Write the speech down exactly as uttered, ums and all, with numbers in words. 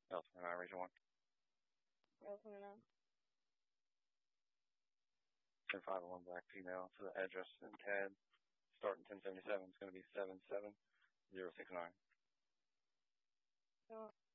L twenty-nine, region one. L twenty-nine. ten five one black female to the address in C A D. Starting ten seventy-seven. It's going to be seven seven zero six nine. Oh.